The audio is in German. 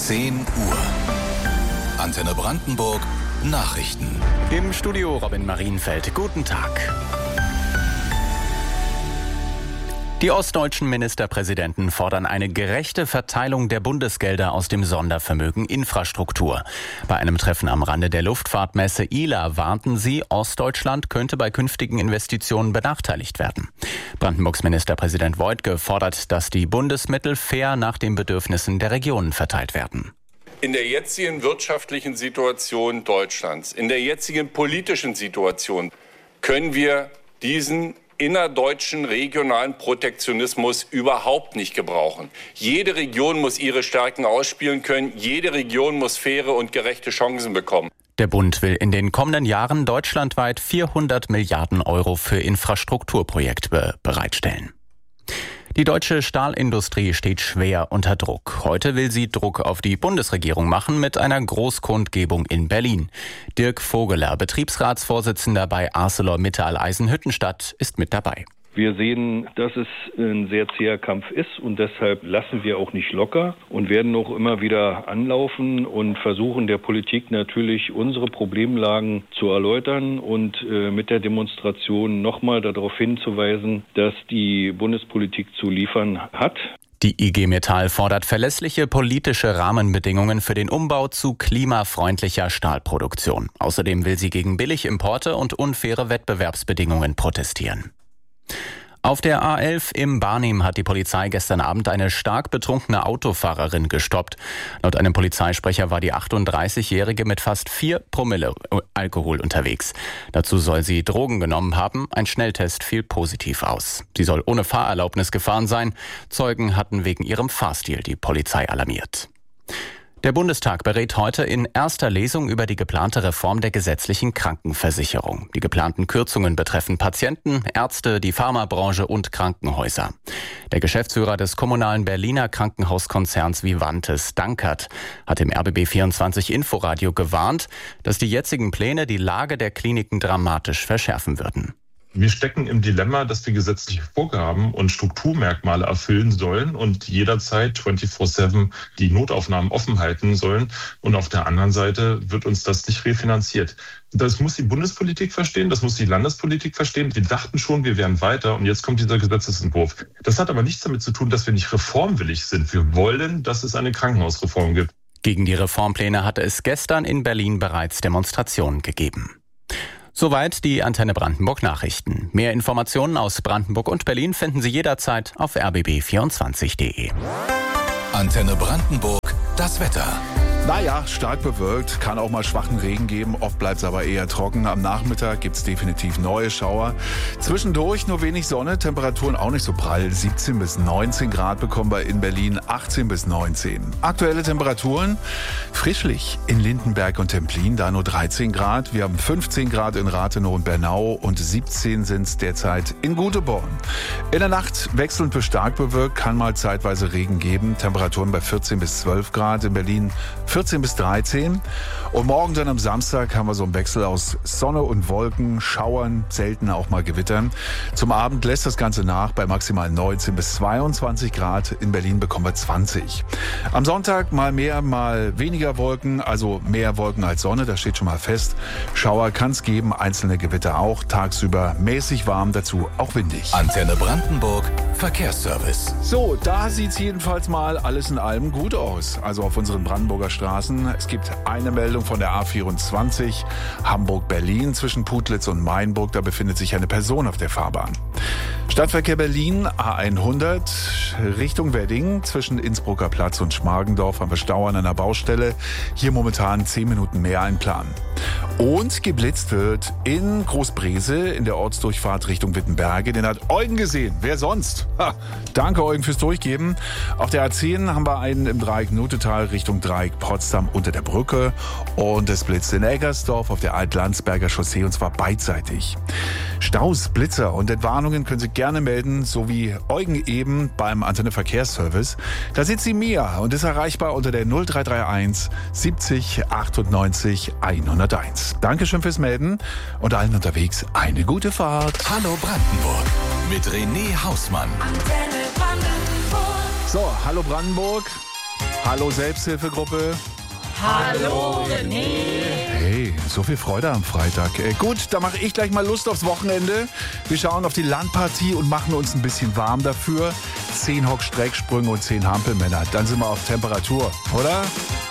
10 Uhr. Antenne Brandenburg Nachrichten. Im Studio Robin Marienfeld. Guten Tag. Die ostdeutschen Ministerpräsidenten fordern eine gerechte Verteilung der Bundesgelder aus dem Sondervermögen Infrastruktur. Bei einem Treffen am Rande der Luftfahrtmesse ILA warnten sie, Ostdeutschland könnte bei künftigen Investitionen benachteiligt werden. Brandenburgs Ministerpräsident Woidke fordert, dass die Bundesmittel fair nach den Bedürfnissen der Regionen verteilt werden. In der jetzigen wirtschaftlichen Situation Deutschlands, in der jetzigen politischen Situation können wir diesen innerdeutschen regionalen Protektionismus überhaupt nicht gebrauchen. Jede Region muss ihre Stärken ausspielen können. Jede Region muss faire und gerechte Chancen bekommen. Der Bund will in den kommenden Jahren deutschlandweit 400 Milliarden Euro für Infrastrukturprojekte bereitstellen. Die deutsche Stahlindustrie steht schwer unter Druck. Heute will sie Druck auf die Bundesregierung machen mit einer Großkundgebung in Berlin. Dirk Vogeler, Betriebsratsvorsitzender bei ArcelorMittal Eisenhüttenstadt, ist mit dabei. Wir sehen, dass es ein sehr zäher Kampf ist und deshalb lassen wir auch nicht locker und werden auch immer wieder anlaufen und versuchen der Politik natürlich unsere Problemlagen zu erläutern und mit der Demonstration nochmal darauf hinzuweisen, dass die Bundespolitik zu liefern hat. Die IG Metall fordert verlässliche politische Rahmenbedingungen für den Umbau zu klimafreundlicher Stahlproduktion. Außerdem will sie gegen Billigimporte und unfaire Wettbewerbsbedingungen protestieren. Auf der A11 im Barnim hat die Polizei gestern Abend eine stark betrunkene Autofahrerin gestoppt. Laut einem Polizeisprecher war die 38-Jährige mit fast 4 Promille Alkohol unterwegs. Dazu soll sie Drogen genommen haben. Ein Schnelltest fiel positiv aus. Sie soll ohne Fahrerlaubnis gefahren sein. Zeugen hatten wegen ihrem Fahrstil die Polizei alarmiert. Der Bundestag berät heute in erster Lesung über die geplante Reform der gesetzlichen Krankenversicherung. Die geplanten Kürzungen betreffen Patienten, Ärzte, die Pharmabranche und Krankenhäuser. Der Geschäftsführer des kommunalen Berliner Krankenhauskonzerns Vivantes, Dankert, hat im RBB24 Inforadio gewarnt, dass die jetzigen Pläne die Lage der Kliniken dramatisch verschärfen würden. Wir stecken im Dilemma, dass wir gesetzliche Vorgaben und Strukturmerkmale erfüllen sollen und jederzeit 24/7 die Notaufnahmen offen halten sollen. Und auf der anderen Seite wird uns das nicht refinanziert. Das muss die Bundespolitik verstehen, das muss die Landespolitik verstehen. Wir dachten schon, wir wären weiter und jetzt kommt dieser Gesetzesentwurf. Das hat aber nichts damit zu tun, dass wir nicht reformwillig sind. Wir wollen, dass es eine Krankenhausreform gibt. Gegen die Reformpläne hatte es gestern in Berlin bereits Demonstrationen gegeben. Soweit die Antenne Brandenburg Nachrichten. Mehr Informationen aus Brandenburg und Berlin finden Sie jederzeit auf rbb24.de. Antenne Brandenburg, das Wetter. Naja, stark bewölkt, kann auch mal schwachen Regen geben, oft bleibt es aber eher trocken. Am Nachmittag gibt es definitiv neue Schauer. Zwischendurch nur wenig Sonne, Temperaturen auch nicht so prall. 17 bis 19 Grad bekommen wir in Berlin, 18 bis 19. Aktuelle Temperaturen, frischlich in Lindenberg und Templin, da nur 13 Grad. Wir haben 15 Grad in Rathenow und Bernau und 17 sind es derzeit in Göteborg. In der Nacht wechselnd bis stark bewölkt, kann mal zeitweise Regen geben. Temperaturen bei 14 bis 12 Grad, in Berlin 14 bis 13. Und morgen dann am Samstag haben wir so einen Wechsel aus Sonne und Wolken, Schauern, selten auch mal Gewittern. Zum Abend lässt das Ganze nach bei maximal 19 bis 22 Grad. In Berlin bekommen wir 20. Am Sonntag mal mehr, mal weniger Wolken, also mehr Wolken als Sonne, das steht schon mal fest. Schauer kann es geben, einzelne Gewitter auch. Tagsüber mäßig warm, dazu auch windig. Antenne Brandenburg, Verkehrsservice. So, da sieht's jedenfalls mal alles in allem gut aus. Also auf unseren Brandenburger Straßen. Es gibt eine Meldung von der A24 Hamburg-Berlin zwischen Putlitz und Mainburg. Da befindet sich eine Person auf der Fahrbahn. Stadtverkehr Berlin, A100 Richtung Wedding zwischen Innsbrucker Platz und Schmargendorf haben wir Stau an einer Baustelle. Hier momentan 10 Minuten mehr einplanen. Und geblitzt wird in Großbrese in der Ortsdurchfahrt Richtung Wittenberge. Den hat Eugen gesehen. Wer sonst? Ha, danke Eugen fürs Durchgeben. Auf der A10 haben wir einen im Dreieck Nutetal Richtung Dreieck Potsdam unter der Brücke. Und es blitzt in Eggersdorf auf der Alt-Landsberger Chaussee und zwar beidseitig. Staus, Blitzer und Entwarnungen können Sie gerne melden, so wie Eugen eben beim Antenne Verkehrsservice. Da sitzt die Mia und ist erreichbar unter der 0331 70 98 101. Dankeschön fürs Melden und allen unterwegs eine gute Fahrt. Hallo Brandenburg mit René Hausmann. So, hallo Brandenburg. Hallo Selbsthilfegruppe. Hallo René. Hey, so viel Freude am Freitag. Gut, da mache ich gleich mal Lust aufs Wochenende. Wir schauen auf die Landpartie und machen uns ein bisschen warm dafür. 10 Hock-Strecksprünge und 10 Hampelmänner. Dann sind wir auf Temperatur, oder?